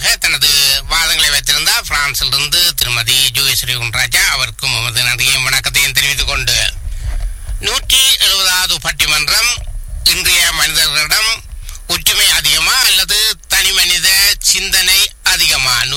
தனது வாதங்களை வைத்திருந்தார் பிரான்சிலிருந்து திருமதி ஜோகேஸ்வரி குன்ராஜா. அவருக்கும் நமது நன்றியையும் வணக்கத்தையும் தெரிவித்துக் கொண்டு 170வது பட்டிமன்றம் இன்றைய மனிதர்களிடம் ஒற்றுமை அதிகமா அல்லது தனி மனித சிந்தனை அதிகமா?